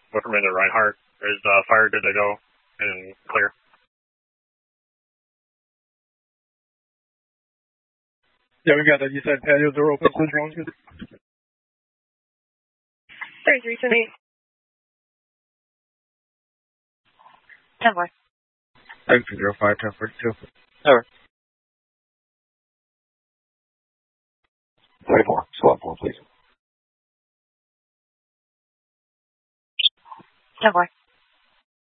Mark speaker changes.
Speaker 1: Whipperman to Reinhardt. Is fire good to go and clear?
Speaker 2: Yeah, we got that. You said patios are open. Control good.
Speaker 3: 3378. 10-4.
Speaker 4: 205, 1042.
Speaker 5: Over.
Speaker 6: 34. Squad 4, please.
Speaker 3: 10-4.